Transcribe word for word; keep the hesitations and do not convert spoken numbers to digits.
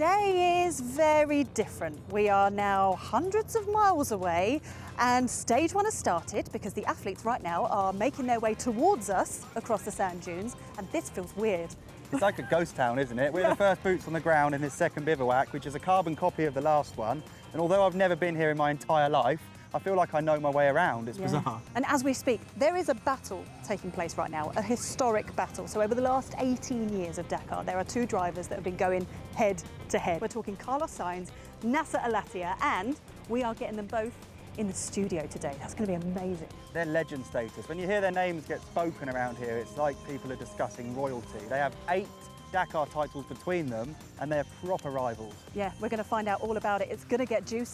Today is very different. We are now hundreds of miles away and stage one has started because the athletes right now are making their way towards us across the sand dunes, and this feels weird. It's like a ghost town, isn't it? We're Yeah. the first boots on the ground in this second bivouac, which is a carbon copy of the last one. And although I've never been here in my entire life, I feel like I know my way around. It's Yeah. bizarre. And as we speak, there is a battle taking place right now, a historic battle. So over the last eighteen years of Dakar, there are two drivers that have been going head to head. We're talking Carlos Sainz, Nasser Al-Attiyah, and we are getting them both in the studio today. That's going to be amazing. They're legend status. When you hear their names get spoken around here, it's like people are discussing royalty. They have eight Dakar titles between them, and they're proper rivals. Yeah, we're going to find out all about it. It's going to get juicy.